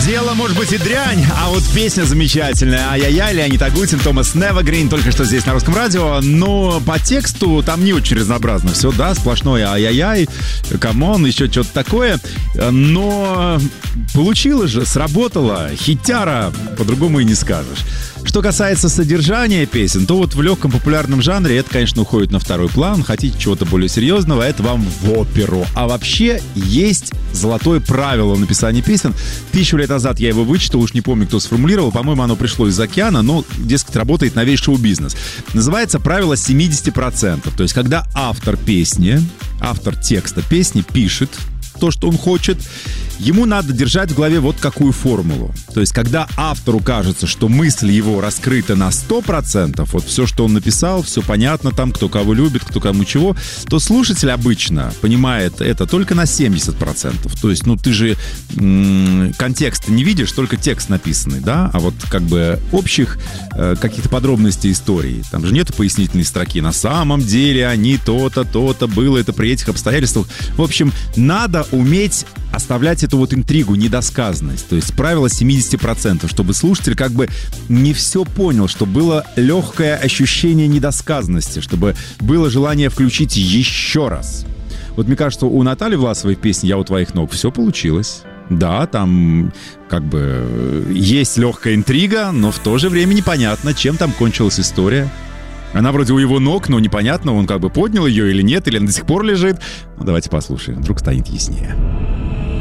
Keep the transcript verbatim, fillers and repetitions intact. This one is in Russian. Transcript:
Дело может быть и дрянь, а вот песня замечательная. Ай-яй-яй, Леонид Агутин, Томас Невергрин, только что здесь на Русском радио. Но по тексту там не очень разнообразно все, да, сплошное ай-яй-яй, камон, еще что-то такое. Но получилось же, сработало, хитяра, по-другому и не скажешь. Что касается содержания песен, то вот в легком популярном жанре это, конечно, уходит на второй план. Хотите чего-то более серьезного, это вам в оперу. А вообще есть золотое правило написания песен. Тысячу лет назад я его вычитал, уж не помню, кто сформулировал. По-моему, оно пришло из океана, но, дескать, работает на весь шоу-бизнес. Называется правило семьдесят процентов. То есть, когда автор песни, автор текста песни пишет то, что он хочет, ему надо держать в голове вот какую формулу. То есть, когда автору кажется, что мысль его раскрыта на сто процентов, вот все, что он написал, все понятно там, кто кого любит, кто кому чего, то слушатель обычно понимает это только на семьдесят процентов. То есть, ну, ты же м- контекста не видишь, только текст написанный, да? А вот как бы общих э, каких-то подробностей истории. Там же нету пояснительной строки. На самом деле они то-то, то-то, было это при этих обстоятельствах. В общем, надо уметь оставлять эту вот интригу, недосказанность. То есть правило семьдесят процентов, чтобы слушатель как бы не все понял, чтобы было легкое ощущение недосказанности, чтобы было желание включить еще раз. Вот мне кажется, у Натальи Власовой в песне «Я у твоих ног» все получилось. Да, там как бы есть легкая интрига, но в то же время непонятно, чем там кончилась история. Она вроде у его ног, но непонятно, он как бы поднял ее или нет, или она до сих пор лежит. Ну, давайте послушаем, вдруг станет яснее.